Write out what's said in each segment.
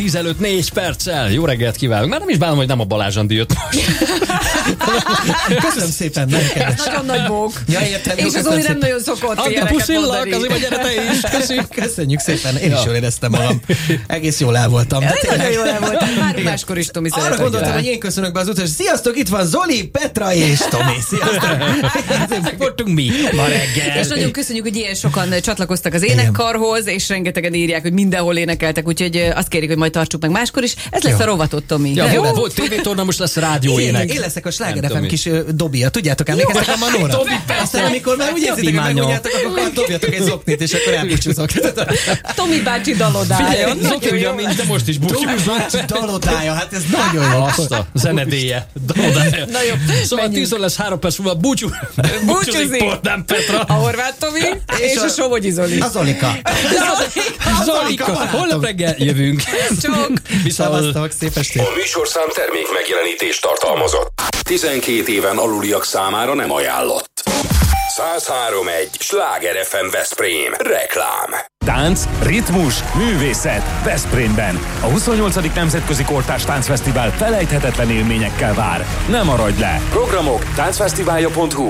10 előtt 4 perccel. Jó reggelt kívánok. Már nem is bánom, hogy nem a Balázs Andi jött most. Köszönöm szépen, nagyon kedves. Nagyon nagy bók. Ja, értem. És az Zoli nem nagyon szokott ilyeneket puszillak, mondani. azért vagy gyere te is. Köszönjük szépen, én is jól éreztem magam. Egész jól el voltam. Nagyon jól el voltam. Már máskor is Tomi szeret. Arra gondoltam, hogy én köszönök be az utas. Sziasztok, itt van Zoli, Petra és Tomi. Sziasztok. Ezek voltunk mi ma reggel. És nagyon köszönjük, hogy ilyen sokan csatlakoztak az énekkarhoz, és rengetegen írják, hogy mindenhol énekeltek, úgyhogy azt kérik, hogy majd tartsuk meg máskor is. Ez lesz a rovatot, Tomi. Ja, volt tévétorna, most lesz rádióének. Én leszek a Sláger FM kis dobia. Tudjátok, emlékeztek a Manóra? Aztán amikor már úgy érzitek, hogy megmondjátok, akkor dobjatok egy zoknit, és akkor elbúcsúzok. Tomi bácsi dalodája. Zoknya, mint de most is búcsúzunk. Tomi bácsi dalodája, hát ez nagyon jó. Azt a zenedéje. Dalodája. Na jó, szóval 10 lesz 3 perc múlva búcsúzik Portán Petra. A Horváth Tomi és a Somogyi Zoli. A Zolika. Zolika. Holnap reggel jövünk. Csak. Szavaztok, szép estét. A műsorszám termék megjelenítést tartalmazott. 12 éven aluliak számára nem ajánlott. 103.1 Sláger FM Veszprém. Reklám. Tánc, ritmus, művészet Veszprémben. A 28. Nemzetközi Kortárs Táncfesztivál felejthetetlen élményekkel vár. Ne maradj le! Programok táncfesztiválja.hu.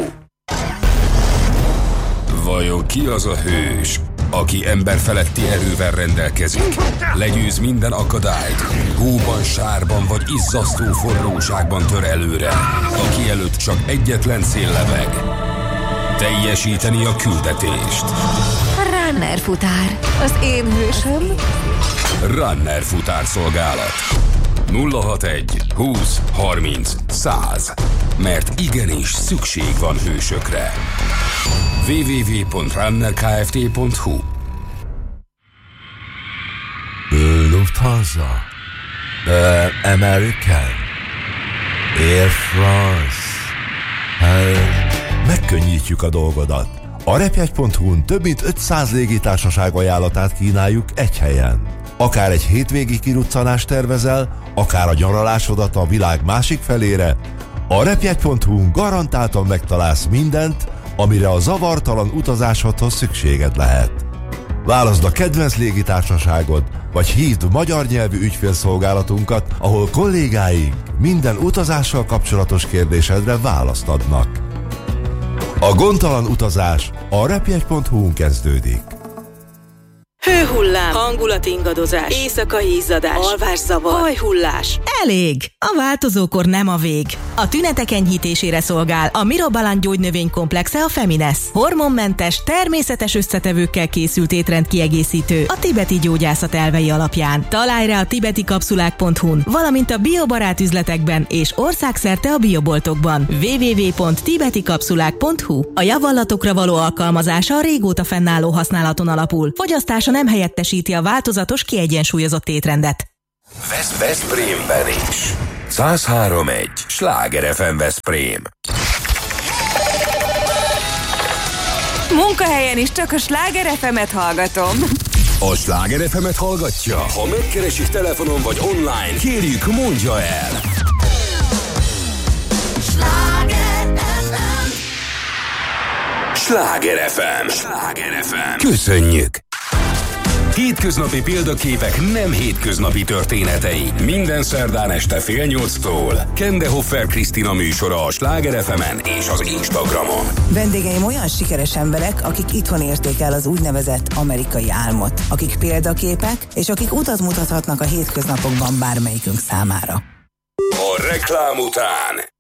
Vajon ki az a hős, aki emberfeletti erővel rendelkezik? Legyőz minden akadályt, hóban, sárban vagy izzasztó forróságban tör előre, aki előtt csak egyetlen cél lebeg. Teljesíteni a küldetést. Runner futár. Az én hősöm. Runner futárszolgálat. 061 20 30 100. Mert igenis szükség van hősökre. www.runnerkft.hu. Lufthansa, American, Air France. Megkönnyítjük a dolgodat. A repjegy.hu-n több mint 500 légitársaság ajánlatát kínáljuk egy helyen. Akár egy hétvégi kiruccanást tervezel, akár a nyaralásodat a világ másik felére, a repjegy.hu-n garantáltan megtalálsz mindent, amire a zavartalan utazásodhoz szükséged lehet. Válaszd a kedvenc légitársaságod, vagy hívd magyar nyelvű ügyfélszolgálatunkat, ahol kollégáink minden utazással kapcsolatos kérdésedre választ adnak. A gondtalan utazás a repjegy.hu-n kezdődik. Hőhullám, hangulatingadozás, éjszakai izzadás, alvászavar, hajhullás. Elég! A változókor nem a vég. A tünetek enyhítésére szolgál a Mirabalan gyógynövénykomplexe a Femines. Hormonmentes, természetes összetevőkkel készült étrendkiegészítő a tibeti gyógyászat elvei alapján. Találj rá a tibetikapszulák.hu-n, valamint a biobarát üzletekben és országszerte a bioboltokban. www.tibetikapszulák.hu. A javallatokra való alkalmazása a régóta fennálló használaton alapul. Fogyasztása nem helyettesíti a változatos, kiegyensúlyozott étrendet. Veszprémben is. 103.1 Sláger FM Veszprém. Munkahelyen is csak a Sláger FM-et hallgatom. A Sláger FM-et hallgatja? Ha megkeresik telefonon vagy online, kérjük, mondja el. Sláger FM. Sláger FM. Köszönjük! Hétköznapi példaképek nem hétköznapi történetei. Minden szerdán este 7:30-tól. Kendehoffer Krisztina műsora a Sláger FM-en és az Instagramon. Vendégeim olyan sikeres emberek, akik itthon érték el az úgynevezett amerikai álmot. Akik példaképek, és akik utat mutathatnak a hétköznapokban bármelyikünk számára. A reklám után